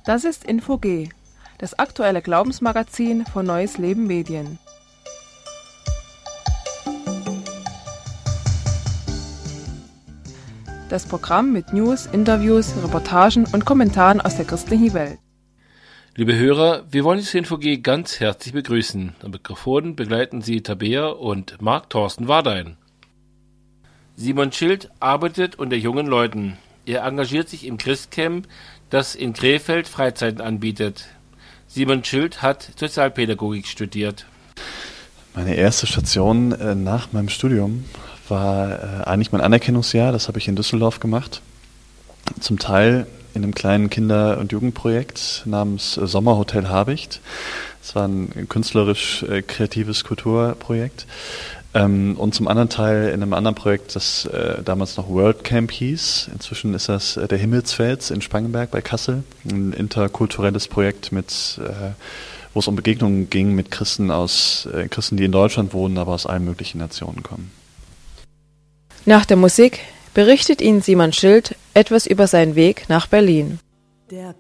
Das ist Info-G, das aktuelle Glaubensmagazin von Neues Leben Medien. Das Programm mit News, Interviews, Reportagen und Kommentaren aus der christlichen Welt. Liebe Hörer, wir wollen Sie Info-G ganz herzlich begrüßen. Am Mikrofon begleiten Sie Tabea und Marc Thorsten Wardein. Simon Schild arbeitet unter jungen Leuten. Er engagiert sich im Christcamp, das in Krefeld Freizeiten anbietet. Simon Schild hat Sozialpädagogik studiert. Meine erste Station nach meinem Studium war eigentlich mein Anerkennungsjahr. Das habe ich in Düsseldorf gemacht. Zum Teil in einem kleinen Kinder- und Jugendprojekt namens Sommerhotel Habicht. Das war ein künstlerisch-kreatives Kulturprojekt. Und zum anderen Teil in einem anderen Projekt, das damals noch World Camp hieß. Inzwischen ist das der Himmelsfels in Spangenberg bei Kassel. Ein interkulturelles Projekt, wo es um Begegnungen ging mit Christen, die in Deutschland wohnen, aber aus allen möglichen Nationen kommen. Nach der Musik berichtet Ihnen Simon Schild etwas über seinen Weg nach Berlin. Der